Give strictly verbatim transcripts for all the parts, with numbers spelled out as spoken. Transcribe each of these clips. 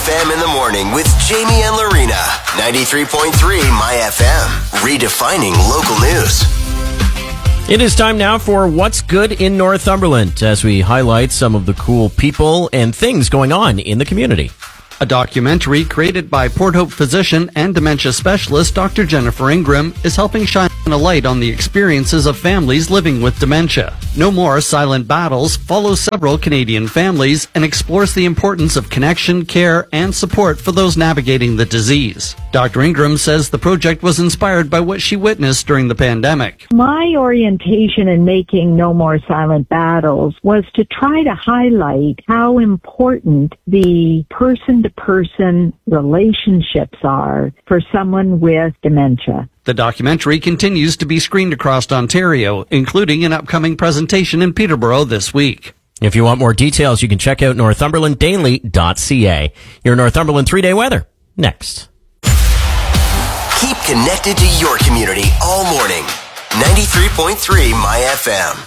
M in the morning with Jamie and Lorena. ninety-three point three My F M. Redefining local news. It is time now for What's Good in Northumberland as we highlight some of the cool people and things going on in the community. A documentary created by Port Hope physician and dementia specialist Doctor Jennifer Ingram is helping shine a light on the experiences of families living with dementia. No More Silent Battles follows several Canadian families and explores the importance of connection, care, and support for those navigating the disease. Doctor Ingram says the project was inspired by what she witnessed during the pandemic. My orientation in making No More Silent Battles was to try to highlight how important the person-to-person relationships are for someone with dementia. The documentary continues to be screened across Ontario, including an upcoming presentation in Peterborough this week. If you want more details, you can check out northumberland daily dot c a. Your Northumberland three-day weather, next. Keep connected to your community all morning. ninety-three point three My F M.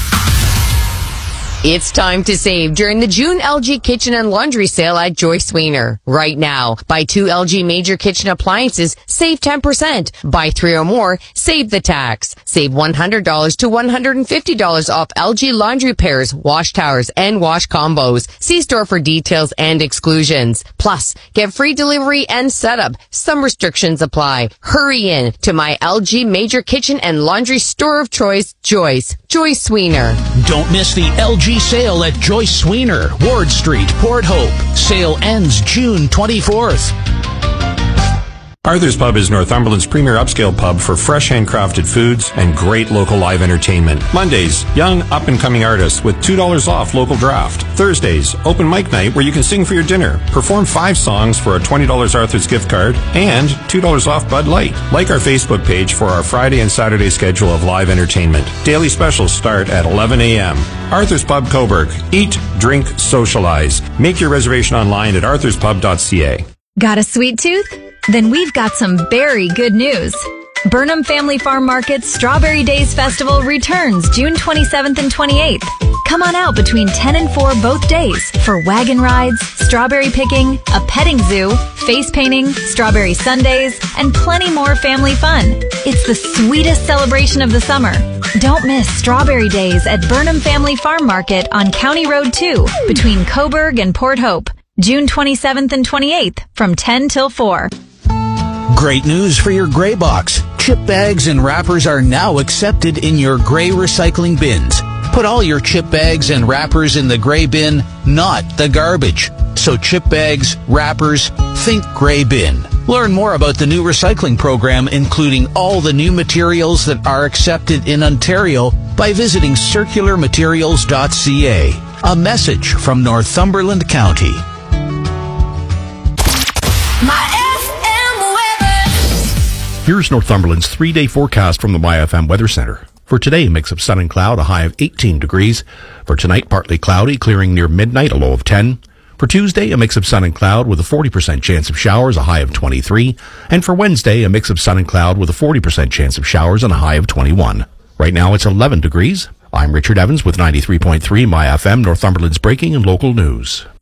It's time to save during the June L G Kitchen and Laundry Sale at Joyce Weiner. Right now, buy two L G major kitchen appliances, save ten percent. Buy three or more, save the tax. Save one hundred dollars to one hundred fifty dollars off L G laundry pairs, wash towers, and wash combos. See store for details and exclusions. Plus, get free delivery and setup. Some restrictions apply. Hurry in to my L G major kitchen and laundry store of choice, Joyce. Joyce Weiner. Don't miss the L G sale at Joyce Weiner, Ward Street, Port Hope. Sale ends June twenty-fourth. Arthur's Pub is Northumberland's premier upscale pub for fresh handcrafted foods and great local live entertainment. Mondays, young up-and-coming artists with two dollars off local draft. Thursdays, open mic night where you can sing for your dinner. Perform five songs for a twenty dollars Arthur's gift card and two dollars off Bud Light. Like our Facebook page for our Friday and Saturday schedule of live entertainment. Daily specials start at eleven a.m. Arthur's Pub Coburg. Eat, drink, socialize. Make your reservation online at arthurs pub dot c a. Got a sweet tooth? Then we've got some very good news. Burnham Family Farm Market's Strawberry Days Festival returns June twenty-seventh and twenty-eighth. Come on out between ten and four both days for wagon rides, strawberry picking, a petting zoo, face painting, strawberry sundaes, and plenty more family fun. It's the sweetest celebration of the summer. Don't miss Strawberry Days at Burnham Family Farm Market on County Road two between Coburg and Port Hope. June twenty-seventh and twenty-eighth from ten till four. Great news for your gray box. Chip bags and wrappers are now accepted in your gray recycling bins. Put all your chip bags and wrappers in the gray bin, not the garbage. So chip bags, wrappers, think gray bin. Learn more about the new recycling program, including all the new materials that are accepted in Ontario, by visiting circular materials dot c a. A message from Northumberland County. Here's Northumberland's three-day forecast from the My F M Weather Center. For today, a mix of sun and cloud, a high of eighteen degrees. For tonight, partly cloudy, clearing near midnight, a low of ten. For Tuesday, a mix of sun and cloud with a forty percent chance of showers, a high of twenty-three. And for Wednesday, a mix of sun and cloud with a forty percent chance of showers and a high of twenty-one. Right now, it's eleven degrees. I'm Richard Evans with ninety-three point three My F M, Northumberland's breaking and local news.